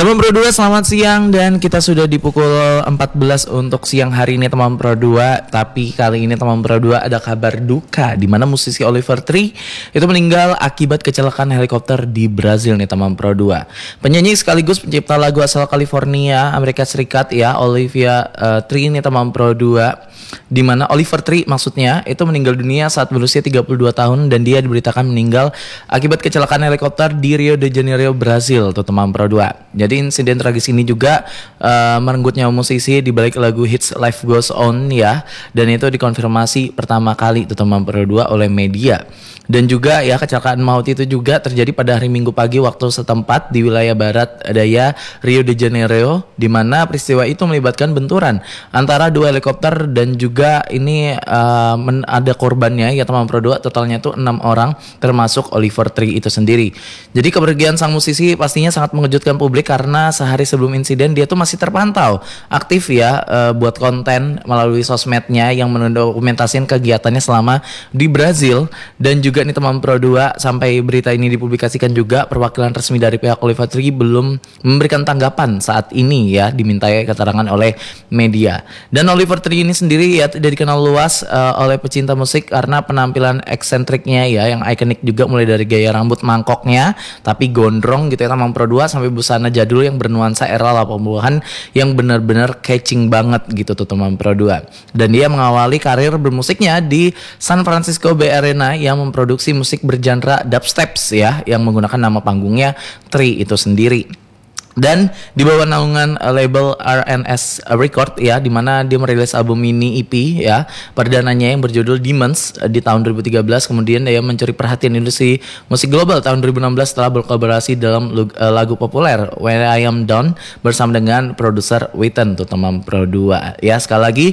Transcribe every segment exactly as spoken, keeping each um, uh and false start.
Teman Pro dua, selamat siang, dan kita sudah di pukul empat belas untuk siang hari ini teman Pro dua. Tapi kali ini teman Pro dua ada kabar duka di mana musisi Oliver Tree itu meninggal akibat kecelakaan helikopter di Brazil nih teman Pro dua. Penyanyi sekaligus pencipta lagu asal California, Amerika Serikat ya, Olivia uh, Tree ini teman Pro dua. Di mana Oliver Tree maksudnya itu meninggal dunia saat berusia tiga puluh dua tahun, dan dia diberitakan meninggal akibat kecelakaan helikopter di Rio de Janeiro, Brazil tuh teman Pro dua. Jadi insiden tragis ini juga uh, merenggut nyawa musisi di balik lagu hits Life Goes On ya, dan itu dikonfirmasi pertama kali tuh teman Pro dua oleh media. Dan juga ya, kecelakaan maut itu juga terjadi pada hari Minggu pagi waktu setempat di wilayah barat daya Rio de Janeiro, di mana peristiwa itu melibatkan benturan antara dua helikopter, dan juga ini uh, men- ada korbannya ya teman Pro dua, totalnya tuh enam orang termasuk Oliver Tree itu sendiri. Jadi kepergian sang musisi pastinya sangat mengejutkan publik, karena sehari sebelum insiden dia tuh masih terpantau aktif ya uh, buat konten melalui sosmednya yang mendokumentasikan kegiatannya selama di Brazil. Dan juga nih teman Pro dua, sampai berita ini dipublikasikan juga perwakilan resmi dari pihak Oliver Tree belum memberikan tanggapan saat ini ya, dimintai keterangan oleh media. Dan Oliver Tree ini sendiri ya dikenal luas uh, oleh pecinta musik karena penampilan eksentriknya ya, yang ikonik juga, mulai dari gaya rambut mangkoknya tapi gondrong gitu ya teman Pro dua, sampai busana jadul yang bernuansa era delapan puluhan yang benar-benar catching banget gitu tuh teman Pro dua. Dan dia mengawali karir bermusiknya di San Francisco Bay Arena yang memproduksi musik bergenre dubsteps ya, yang menggunakan nama panggungnya Tree itu sendiri. Dan di bawah naungan uh, label R and S Record ya, di mana dia merilis album mini E P ya perdananya yang berjudul Demons uh, di tahun dua ribu tiga belas. Kemudian dia mencuri perhatian industri musik global tahun dua ribu enam belas setelah berkolaborasi dalam lug, uh, lagu populer When I Am Down bersama dengan produser Witten tuh teman Pro dua. Ya, sekali lagi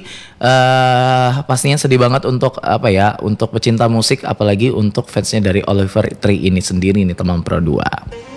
uh, pastinya sedih banget untuk apa ya, untuk pecinta musik, apalagi untuk fansnya dari Oliver Tree ini sendiri nih teman Pro dua.